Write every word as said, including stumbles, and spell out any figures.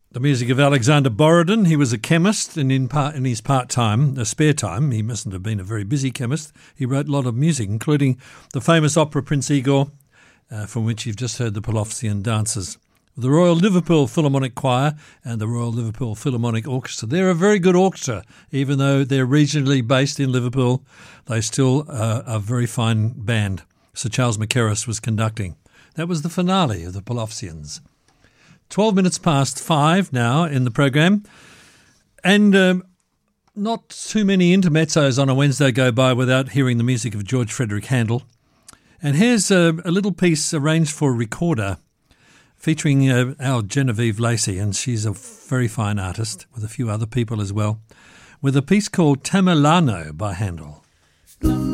The music of Alexander Borodin. He was a chemist, and in part in his part-time, uh, spare time, he mustn't have been a very busy chemist. He wrote a lot of music, including the famous opera Prince Igor, uh, from which you've just heard the Polofsian dances. The Royal Liverpool Philharmonic Choir and the Royal Liverpool Philharmonic Orchestra. They're a very good orchestra, even though they're regionally based in Liverpool. They still uh, are a very fine band. Sir Charles Mackerras was conducting. That was the finale of the Polofsians. Twelve minutes past five now in the program, and um, not too many intermezzos on a Wednesday go by without hearing the music of George Frederick Handel. And here's a, a little piece arranged for a recorder featuring uh, our Genevieve Lacey, and she's a very fine artist with a few other people as well, with a piece called Tamerlano by Handel.